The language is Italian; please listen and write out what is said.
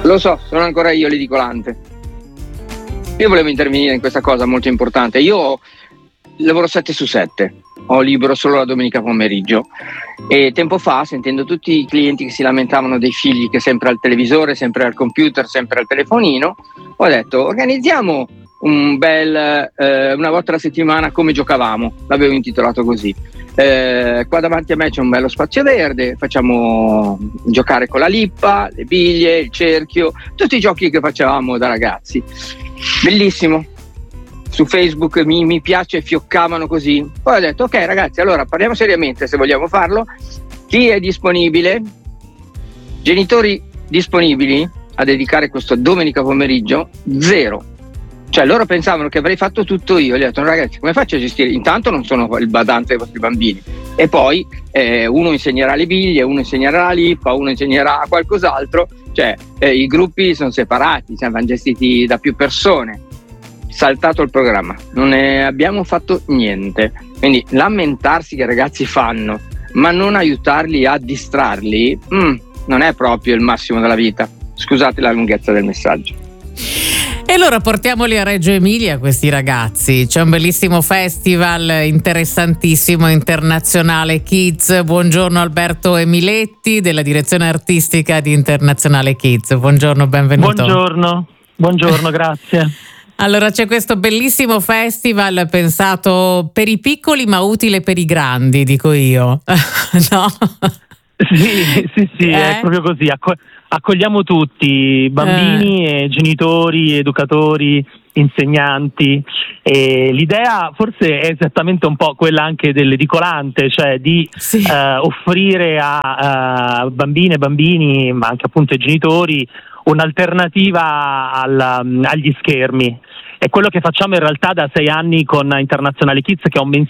Lo so, sono ancora io l'edicolante. Io volevo intervenire in questa cosa molto importante. Io lavoro 7/7, ho libero solo la domenica pomeriggio e tempo fa, sentendo tutti i clienti che si lamentavano dei figli che sempre al televisore, sempre al computer, sempre al telefonino, ho detto organizziamo un bel una volta alla settimana come giocavamo, l'avevo intitolato così. Qua davanti a me c'è un bello spazio verde, facciamo giocare con la lippa, le biglie, il cerchio, tutti i giochi che facevamo da ragazzi. Bellissimo. Su Facebook mi piace, fioccavano così. Poi ho detto ok ragazzi, allora parliamo seriamente se vogliamo farlo. Chi è disponibile? Genitori disponibili a dedicare questo domenica pomeriggio? 0. Cioè loro pensavano che avrei fatto tutto io. Gli ho detto no, ragazzi, come faccio a gestire? Intanto non sono il badante dei vostri bambini e poi uno insegnerà le biglie, uno insegnerà la lippa, uno insegnerà qualcos'altro. Cioè i gruppi sono separati, cioè, vanno gestiti da più persone. Saltato il programma, non ne abbiamo fatto niente. Quindi lamentarsi che i ragazzi fanno ma non aiutarli a distrarli non è proprio il massimo della vita. Scusate la lunghezza del messaggio. E allora portiamoli a Reggio Emilia questi ragazzi, c'è un bellissimo festival interessantissimo, Internazionale Kids. Buongiorno Alberto Emiletti della direzione artistica di Internazionale Kids, buongiorno, benvenuto. Buongiorno, grazie. Allora c'è questo bellissimo festival pensato per i piccoli ma utile per i grandi, dico io. No? Sì, è proprio così. Accogliamo tutti, bambini, e genitori, educatori, insegnanti. E l'idea forse è esattamente un po' quella anche dell'edicolante, cioè di offrire a bambine e bambini, ma anche appunto ai genitori, un'alternativa agli schermi. È quello che facciamo in realtà da 6 anni con Internazionale Kids, che è un